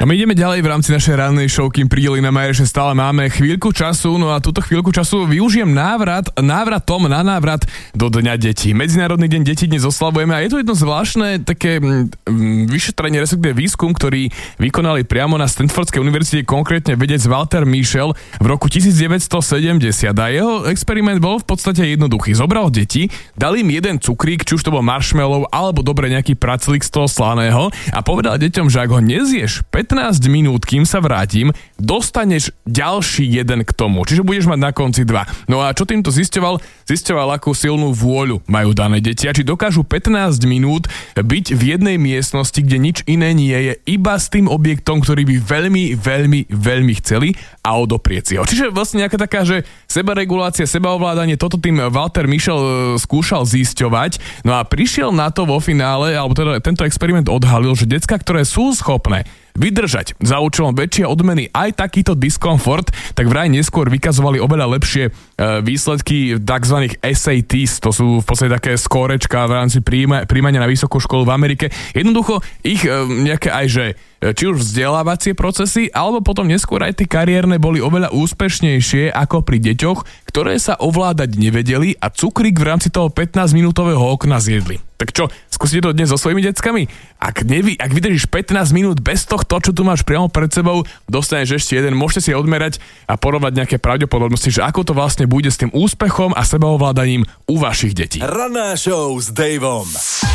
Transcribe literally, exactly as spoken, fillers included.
A my ideme ďalej v rámci našej rannej show, kým príde Lina Majer, že stále máme chvíľku času, no a túto chvíľku času využijem návrat, návratom na návrat do Dňa detí. Medzinárodný deň detí dnes oslavujeme a je to jedno zvláštne také mm, vyšetrenie, respektíve výskum, ktorý vykonali priamo na Stanfordskej univerzite, konkrétne vedec Walter Mischel v roku devätnásťstosedemdesiat. A jeho experiment bol v podstate jednoduchý. Zobral deti, dal im jeden cukrík, či už to bol marshmallow, alebo dobre nejaký praclík z toho slaného a povedal deťom, že ak ho nezieš pätnásť minút, kým sa vrátim, dostaneš ďalší jeden k tomu. Čiže budeš mať na konci dva. No a čo týmto zisťoval? Zisťoval, akú silnú vôľu majú dané deti a či dokážu pätnásť minút byť v jednej miestnosti, kde nič iné nie je, iba s tým objektom, ktorý by veľmi, veľmi, veľmi chceli a odoprieť si ho. Čiže vlastne nejaká taká, že sebaregulácia, sebaovládanie, toto tým Walter Mischel skúšal zisťovať. No a prišiel na to vo finále, alebo teda tento experiment odhalil, že decká, ktoré sú schopné vydržať za účelom väčšie odmeny aj takýto diskomfort, tak vraj neskôr vykazovali oveľa lepšie e, výsledky tzv. es átés, to sú v podstate také skórečka v rámci príjma, príjmania na vysokú školu v Amerike. Jednoducho ich e, nejaké aj, že či už vzdelávacie procesy, alebo potom neskôr aj tie kariérne boli oveľa úspešnejšie ako pri deťoch, ktoré sa ovládať nevedeli a cukrík v rámci toho pätnásťminútového okna zjedli. Tak čo, skúsite to dnes so svojimi deckami? Ak, nevy, ak vydržíš pätnásť minút bez tohto, čo tu máš priamo pred sebou, dostaneš ešte jeden, môžete si odmerať a porovnať nejaké pravdepodobnosti, že ako to vlastne bude s tým úspechom a sebaovládaním u vašich detí. Ranná show s Davom.